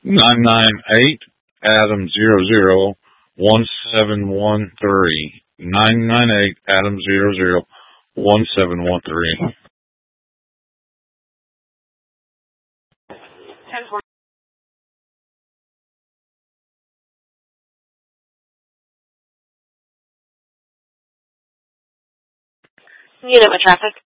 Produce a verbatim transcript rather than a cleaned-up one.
nine nine eight Adam zero zero one seven one three. Nine nine eight Adam zero zero one seven one three. You know my traffic.